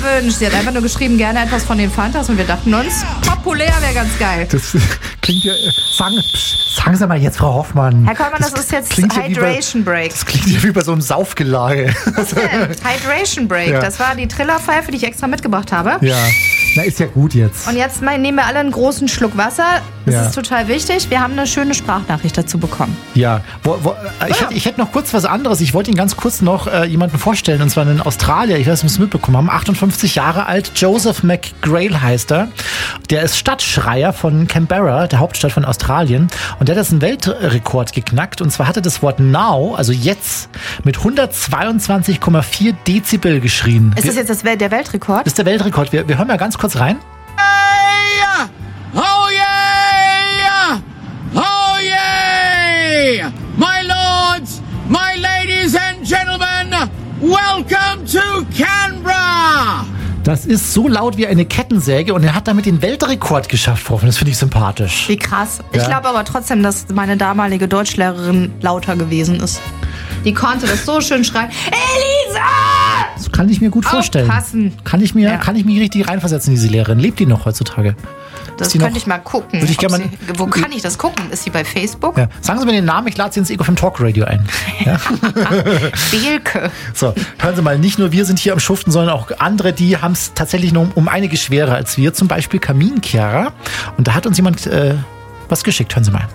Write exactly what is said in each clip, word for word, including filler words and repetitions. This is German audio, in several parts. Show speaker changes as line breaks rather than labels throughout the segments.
gewünscht. Sie hat einfach nur geschrieben, gerne etwas von den Fantas und wir dachten uns, populär wäre ganz geil.
Das klingt ja... Sagen, sagen Sie mal jetzt, Frau Hoffmann.
Herr Kollmann, das, das ist jetzt Hydration
ja bei,
Break.
Das klingt ja wie bei so einem Saufgelage.
Was denn? Hydration Break. Ja. Das war die Trillerpfeife, die ich extra mitgebracht habe.
Ja, na ist ja gut jetzt.
Und jetzt mal, nehmen wir alle einen großen Schluck Wasser. Das
ja.
ist total wichtig. Wir haben eine schöne Sprachnachricht dazu bekommen.
Ja, wo, wo, ich, oh. hätte, ich hätte noch kurz was anderes. Ich wollte Ihnen ganz kurz noch äh, jemanden vorstellen, und zwar einen Australier. Ich weiß nicht, ob Sie es mitbekommen haben. achtundfünfzig Jahre alt, Joseph McGrail heißt er. Der ist Stadtschreier von Canberra, der Hauptstadt von Australien. Und der hat jetzt einen Weltrekord geknackt. Und zwar hat er das Wort now, also jetzt, mit hundertzweiundzwanzig Komma vier Dezibel geschrien.
Ist das jetzt das, der Weltrekord?
Das ist der Weltrekord. Wir, wir hören mal ganz kurz rein.
Hey! Oh yeah! Oh yeah! My lords, my ladies and gentlemen, welcome to Canberra!
Das ist so laut wie eine Kettensäge und er hat damit den Weltrekord geschafft, Frau Hoffmann. Das finde ich sympathisch.
Wie krass.
Ja.
Ich glaube aber trotzdem, dass meine damalige Deutschlehrerin lauter gewesen ist. Die konnte das so schön schreien. Elisa!
Das kann ich mir gut vorstellen.
Aufpassen.
Kann ich mir,
Ja.
kann ich mir richtig reinversetzen in diese Lehrerin. Lebt die noch heutzutage?
Das
die
könnte
noch,
ich mal gucken.
Würde ich gerne
sie,
mal,
wo kann ich das gucken? Ist sie bei Facebook?
Ja. Sagen Sie mir den Namen, ich lade Sie ins Ego vom Talk Radio ein. Ja?
Bielke.
So, hören Sie mal, nicht nur wir sind hier am Schuften, sondern auch andere, die haben es tatsächlich noch um, um einiges schwerer als wir. Zum Beispiel Kaminkehrer. Und da hat uns jemand äh, was geschickt. Hören Sie mal.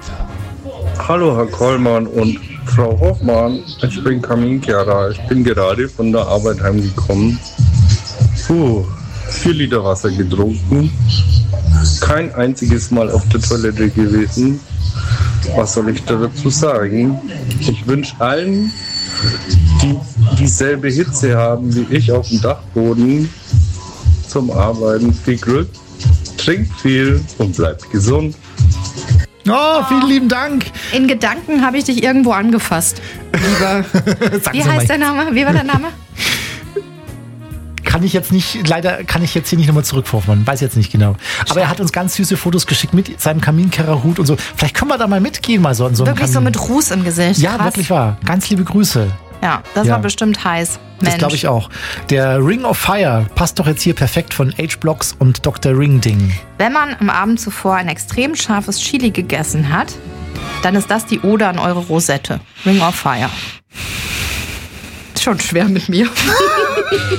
Hallo Herr Kollmann und Frau Hoffmann, ich bin Kaminkehrer. Ich bin gerade von der Arbeit heimgekommen. Puh, vier Liter Wasser getrunken. Kein einziges Mal auf der Toilette gewesen. Was soll ich da dazu sagen? Ich wünsche allen, die dieselbe Hitze haben wie ich auf dem Dachboden, zum Arbeiten viel Glück, trinkt viel und bleibt gesund.
Oh, vielen lieben Dank.
In Gedanken habe ich dich irgendwo angefasst, lieber. Wie heißt der Name? Wie war der Name?
Kann ich jetzt nicht, leider kann ich jetzt hier nicht nochmal zurückvorfahren, weiß jetzt nicht genau. Aber er hat uns ganz süße Fotos geschickt mit seinem Kaminkehrer-Hut und so. Vielleicht können wir da mal mitgehen, mal so in so einem
Wirklich
Kamin.
so mit Ruß im Gesicht.
Ja,
Krass.
wirklich wahr. Ganz liebe Grüße.
Ja, das
Ja.
war bestimmt heiß. Mensch.
Das glaube ich auch. Der Ring of Fire passt doch jetzt hier perfekt von H-Blocks und Doktor Ring-Ding.
Wenn man am Abend zuvor ein extrem scharfes Chili gegessen hat, dann ist das die Ode an eure Rosette. Ring of Fire. Schon schwer mit mir.